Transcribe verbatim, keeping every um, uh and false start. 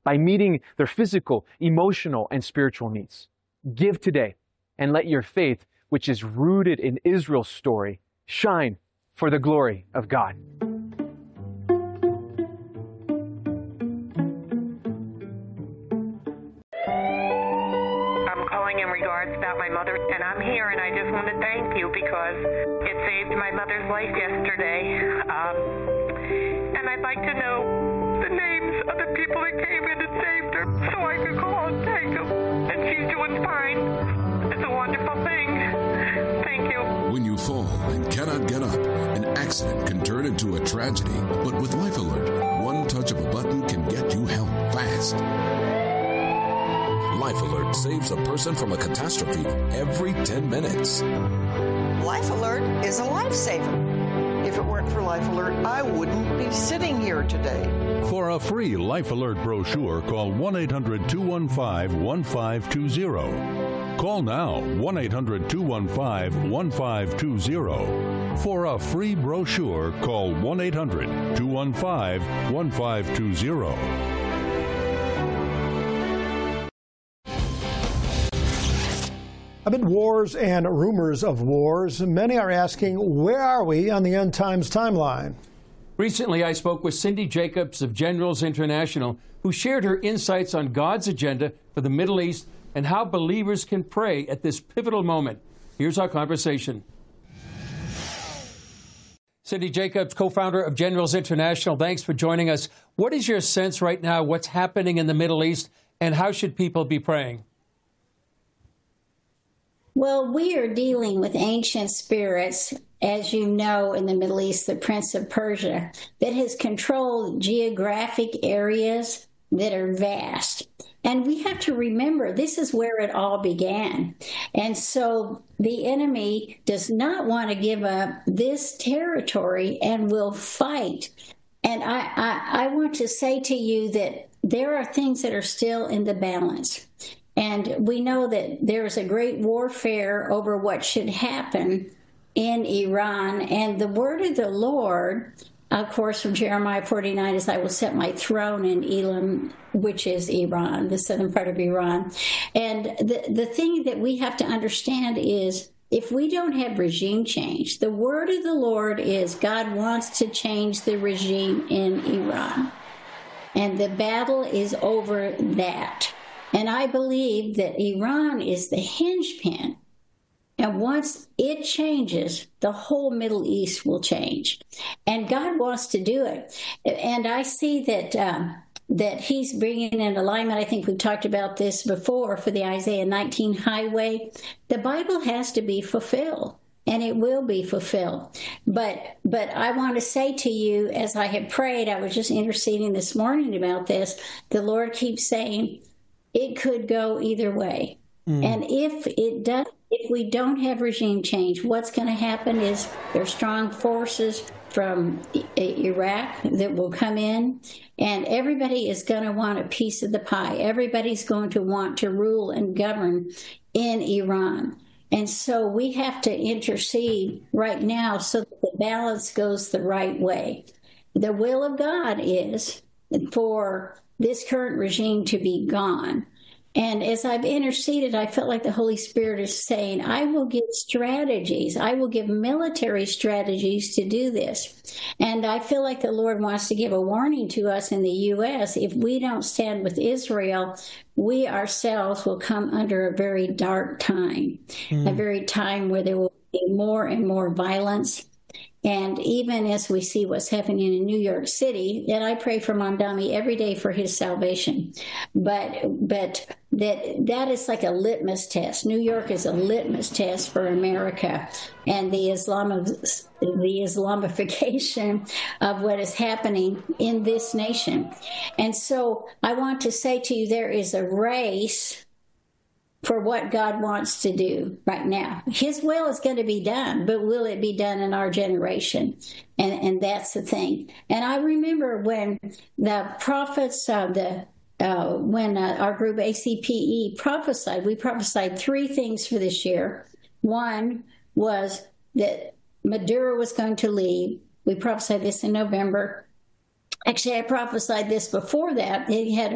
by meeting their physical, emotional, and spiritual needs. Give today and let your faith, which is rooted in Israel's story, shine for the glory of God. I'm calling in regards about my mother, and I'm here, and I just want to thank you because it saved my mother's life yesterday. Um, and I'd like to know the names of the people that came in and saved her so I could call and thank them. And she's doing fine. It's a wonderful thing. Thank you. When you fall and cannot get up, an accident can turn into a tragedy. But with Life Alert, one touch of a button can get you help fast. Life Alert saves a person from a catastrophe every ten minutes. Life Alert is a lifesaver. If it weren't for Life Alert, I wouldn't be sitting here today. For a free Life Alert brochure, call one eight hundred two one five one five two zero. Call now, one eight hundred two one five one five two zero. For a free brochure, call one eight hundred two one five one five two zero. Amid wars and rumors of wars, many are asking, where are we on the end times timeline? Recently, I spoke with Cindy Jacobs of Generals International, who shared her insights on God's agenda for the Middle East and how believers can pray at this pivotal moment. Here's our conversation. Cindy Jacobs, co-founder of Generals International, thanks for joining us. What is your sense right now, what's happening in the Middle East, and how should people be praying? Well, we are dealing with ancient spirits, as you know, in the Middle East, the Prince of Persia, that has controlled geographic areas that are vast. And we have to remember, this is where it all began. And so the enemy does not want to give up this territory and will fight. And I, I, I want to say to you that there are things that are still in the balance. And we know that there's a great warfare over what should happen in Iran. And the word of the Lord, of course, from Jeremiah forty-nine, is I will set my throne in Elam, which is Iran, the southern part of Iran. And the, the thing that we have to understand is, if we don't have regime change, the word of the Lord is God wants to change the regime in Iran. And the battle is over that. And I believe that Iran is the hinge pin. And once it changes, the whole Middle East will change. And God wants to do it. And I see that um, that he's bringing in alignment. I think we've talked about this before for the Isaiah nineteen highway. The Bible has to be fulfilled. And it will be fulfilled. But but I want to say to you, as I have prayed, I was just interceding this morning about this, the Lord keeps saying, it could go either way. Mm. And if it does, if we don't have regime change, what's going to happen is there's strong forces from Iraq that will come in, and everybody is going to want a piece of the pie. Everybody's going to want to rule and govern in Iran. And so we have to intercede right now so that the balance goes the right way. The will of God is for this current regime to be gone. And as I've interceded, I felt like the Holy Spirit is saying, I will give strategies. I will give military strategies to do this. And I feel like the Lord wants to give a warning to us in the U S. If we don't stand with Israel, we ourselves will come under a very dark time, mm. a very time where there will be more and more violence. And even as we see what's happening in New York City, and I pray for Mondami every day for his salvation, but but that that is like a litmus test. New York is a litmus test for America and the Islam the Islamification of what is happening in this nation. And so I want to say to you, there is a race for what God wants to do right now. His will is going to be done, but will it be done in our generation? And and that's the thing. And I remember when the prophets, uh, the uh, when uh, our group A C P E prophesied, we prophesied three things for this year. One was that Maduro was going to leave. We prophesied this in November. Actually, I prophesied this before that. It had